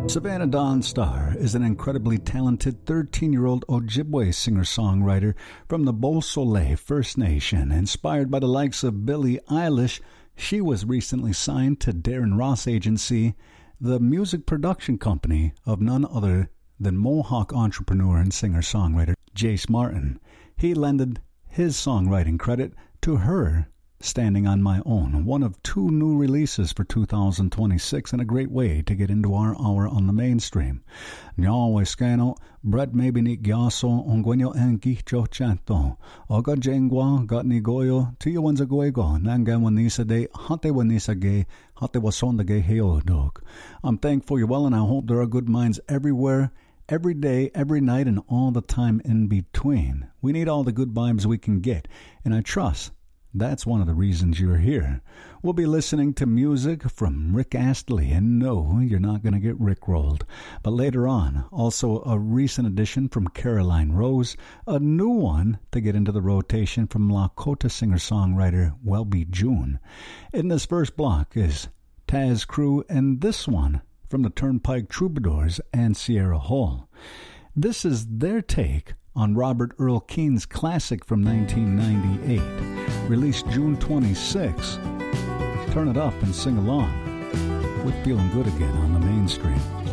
Savannah Dawn Star is an incredibly talented 13-year-old Ojibwe singer-songwriter from the Beausoleil First Nation. Inspired by the likes of Billie Eilish, she was recently signed to Darren Ross Agency, the music production company of none other than Mohawk entrepreneur and singer-songwriter Jace Martin. He lended his songwriting credit to her Standing on My Own, one of two new releases for 2026 and a great way to get into our hour on the mainstream. Nyawe skano, bread maybe ni gyaso, ongwenyo engicho chanto, oga jengwa, got ni goyo, tiyo wanza goego, nanga wanisa de, hate wanisa ge, hate wasonda ge heo dog. I'm thankful you're well, and I hope there are good minds everywhere, every day, every night, and all the time in between. We need all the good vibes we can get, and I trust that's one of the reasons you're here. We'll be listening to music from Rick Astley, and no, you're not going to get rickrolled. But later on, also a recent addition from Caroline Rose, a new one to get into the rotation from Lakota singer-songwriter Welby June. In this first block is Taz Crew, and this one from the Turnpike Troubadours and Sierra Hall. This is their take on Robert Earl Keen's classic from 1998, released June 26. Turn it up and sing along with Feeling Good Again on the mainstream.